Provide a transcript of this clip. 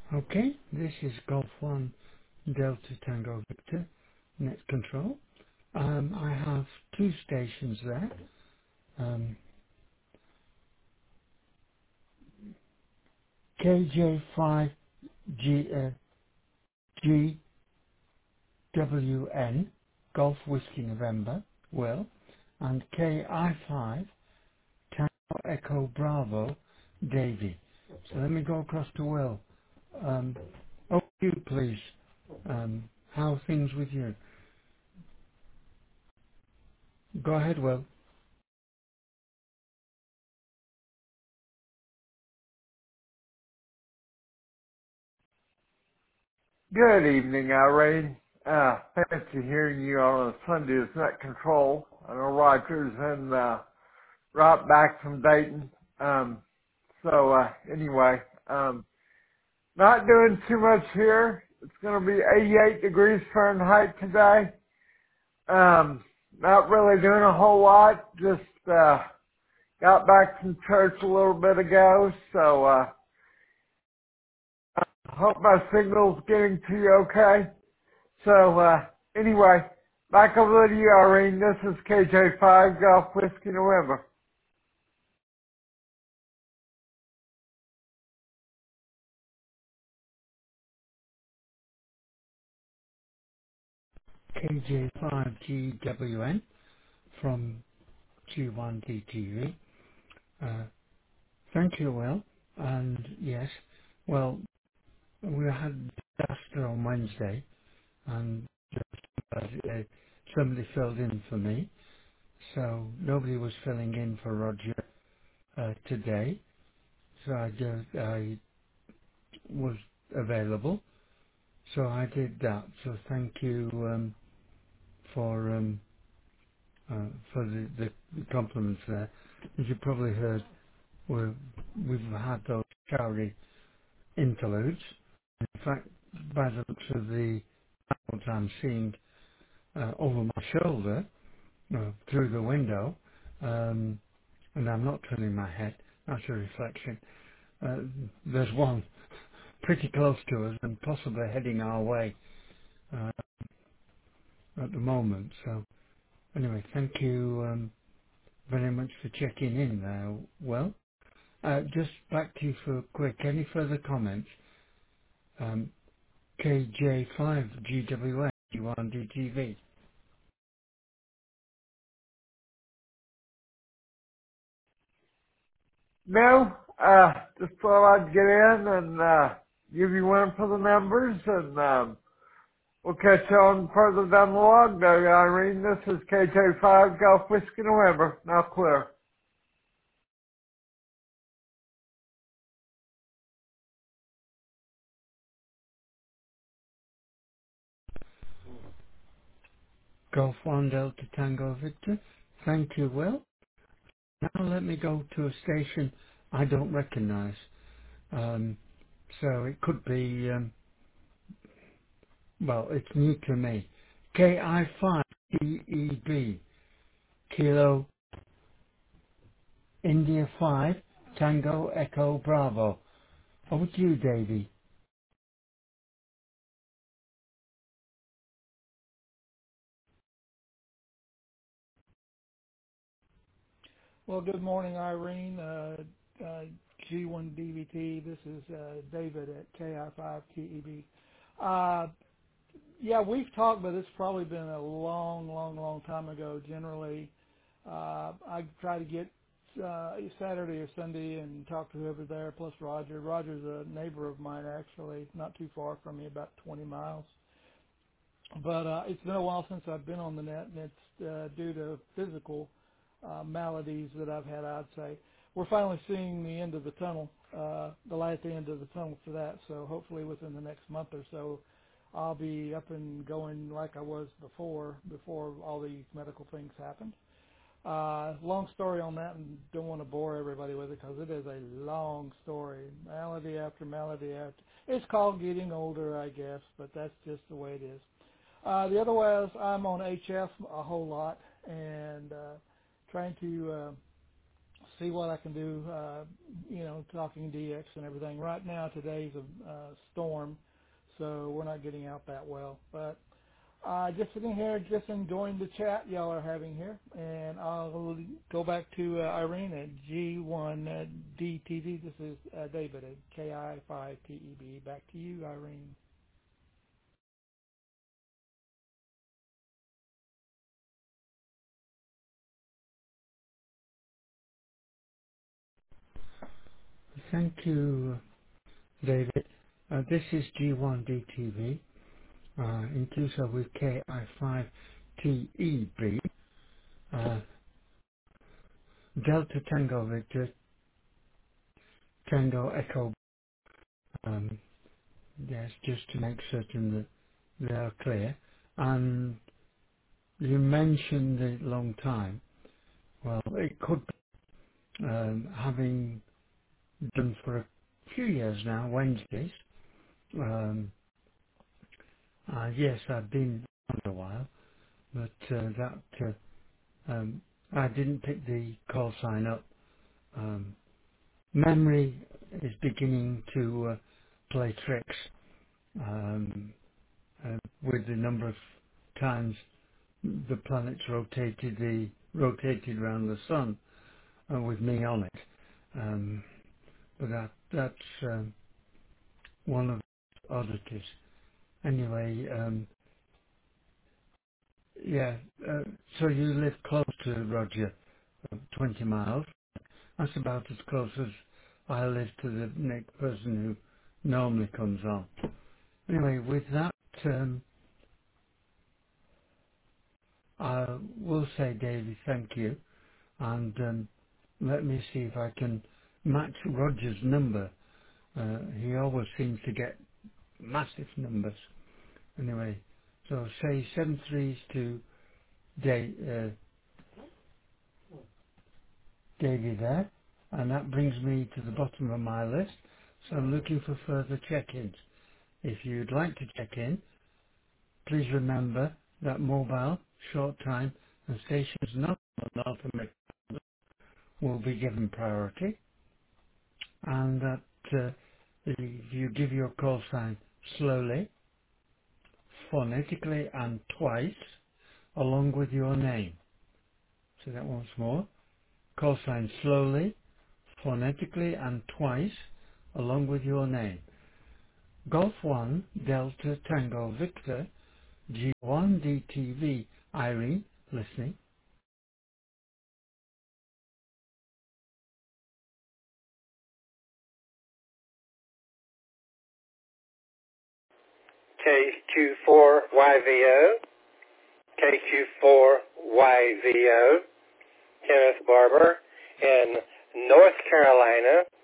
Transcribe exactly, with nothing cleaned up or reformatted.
Okay, this is Golf one Delta Tango Victor, net control. Um, I have two stations there, um, K J five G, uh, G W N, Golf Whiskey November, Will, and K I five Tango Echo Bravo, Davy. So let me go across to Will. Um, oh, you please. Um, how are things with you? Go ahead, Will. Good evening, Irene. Uh, fancy hearing you on a Sunday as net control. I know Roger's and uh, right back from Dayton. Um, so uh, anyway, um, not doing too much here. It's going to be eighty-eight degrees Fahrenheit today. Um, not really doing a whole lot. Just uh, got back from church a little bit ago. So uh, I hope my signal's getting to you okay. So, uh, anyway, back over to you, Irene. This is K J five Golf Whiskey November. K J five G W N from Q one D T V. Uh, thank you, Will. And yes, well, we had disaster on Wednesday, and uh, uh, somebody filled in for me, so nobody was filling in for Roger uh, today. So I just I was available, so I did that. So thank you um, for um, uh, for the, the compliments there. As you probably heard, we're, we've had those showery interludes. In fact, by the looks of the clouds I'm seeing uh, over my shoulder, uh, through the window, um, and I'm not turning my head, that's a reflection. Uh, there's one pretty close to us and possibly heading our way uh, at the moment. So anyway, thank you um, very much for checking in there. Well, uh, just back to you for a quick, any further comments? Um, K J five G W N, you want D T V? No, uh, just thought I'd get in and, uh, give you one for the members and, um, we'll catch you on further down the log there, Irene. This is K J five Golf Whiskey November. Now clear. Golf one Delta Tango Victor. Thank you, Will. Now let me go to a station I don't recognise. Um, so it could be, um, well, it's new to me. K I five T E B, Kilo India five, Tango Echo Bravo. Over to you, Davy. Well, good morning, Irene. Uh, uh, G one D V T. This is uh, David at K I five T E B. Uh, yeah, we've talked, but it's probably been a long, long, long time ago. Generally, uh, I try to get uh, Saturday or Sunday and talk to whoever's there, plus Roger. Roger's a neighbor of mine, actually, not too far from me, about twenty miles. But uh, it's been a while since I've been on the net, and it's uh, due to physical uh, maladies that I've had, I'd say. We're finally seeing the end of the tunnel, uh, the light at the end of the tunnel for that, so hopefully within the next month or so, I'll be up and going like I was before, before all these medical things happened. Uh, long story on that, and don't want to bore everybody with it because it is a long story, malady after malady after. It's called getting older, I guess, but that's just the way it is. Uh, the other was I'm on H F a whole lot and uh, trying to uh, see what I can do, uh, you know, talking D X and everything. Right now, today's a uh, storm, so we're not getting out that well. But uh, just sitting here, just enjoying the chat y'all are having here. And I'll go back to uh, Irene at G one D T V. This is uh, David at K I five T E B. Back to you, Irene. Thank you, David. Uh, this is G one D T V, uh, in Tucson with K I five T E B, uh, Delta Tango Victor, Tango Echo. Um, yes, just to make certain that they are clear. And you mentioned the long time. Well, it could be, um, having done for a few years now, Wednesdays. Um, uh, yes, I've been for a while, but uh, that uh, um, I didn't pick the call sign up. Um, memory is beginning to uh, play tricks um, uh, with the number of times the planets rotated the rotated around the sun, uh, with me on it. Um, but that that's um, one of the oddities. Anyway, um, yeah. Uh, so you live close to Roger, uh, twenty miles. That's about as close as I live to the next person who normally comes on. Anyway, with that, um, I will say, Davey, thank you, and um, let me see if I can match Roger's number. Uh, he always seems to get massive numbers. Anyway, so say seven threes to Dave, uh, Davey there, and that brings me to the bottom of my list. So I'm looking for further check-ins. If you'd like to check in, please remember that mobile, short time, and stations not on North America will be given priority, and that uh, if you give your call sign slowly, phonetically, and twice, along with your name. Say that once more. Call sign slowly, phonetically, and twice, along with your name. Golf one, Delta Tango Victor, G one D T V, Irene, listening. K Q four Y V O, K Q four Y V O, Kenneth Barber in North Carolina,